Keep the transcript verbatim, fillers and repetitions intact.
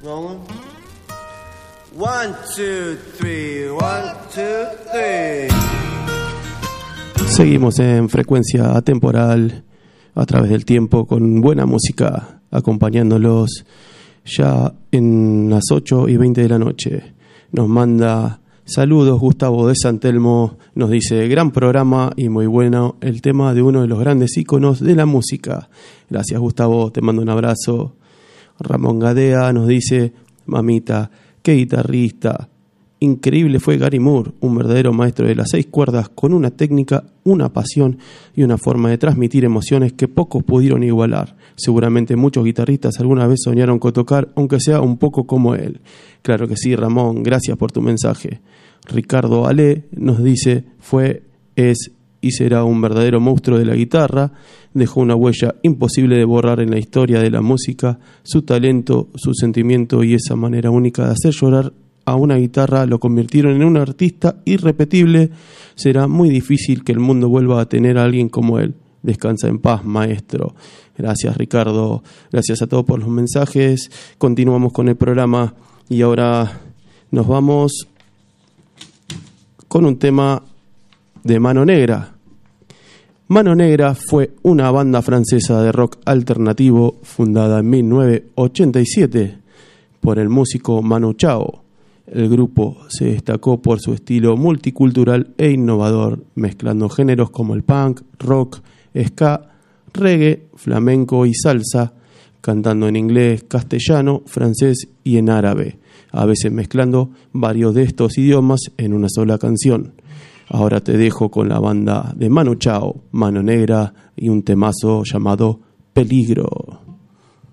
Rolling. One, two, three, one, two, three. Seguimos en frecuencia atemporal a través del tiempo con buena música acompañándolos ya en las ocho y veinte de la noche. Nos manda saludos Gustavo de San Telmo, nos dice gran programa y muy bueno el tema de uno de los grandes íconos de la música. Gracias Gustavo, te mando un abrazo. Ramón Gadea nos dice, mamita, qué guitarrista, increíble fue Gary Moore, un verdadero maestro de las seis cuerdas con una técnica, una pasión y una forma de transmitir emociones que pocos pudieron igualar. Seguramente muchos guitarristas alguna vez soñaron con tocar, aunque sea un poco como él. Claro que sí, Ramón, gracias por tu mensaje. Ricardo Ale nos dice, fue, es y será un verdadero monstruo de la guitarra, dejó una huella imposible de borrar en la historia de la música, su talento, su sentimiento y esa manera única de hacer llorar a una guitarra lo convirtieron en un artista irrepetible. Será muy difícil que el mundo vuelva a tener a alguien como él. Descansa en paz, maestro. Gracias, Ricardo. Gracias a todos por los mensajes. Continuamos con el programa y ahora nos vamos con un tema de Mano Negra. Mano Negra fue una banda francesa de rock alternativo fundada en mil novecientos ochenta y siete por el músico Manu Chao. El grupo se destacó por su estilo multicultural e innovador, mezclando géneros como el punk, rock, ska, reggae, flamenco y salsa, cantando en inglés, castellano, francés y en árabe, a veces mezclando varios de estos idiomas en una sola canción. Ahora te dejo con la banda de Manu Chao, Mano Negra y un temazo llamado Peligro.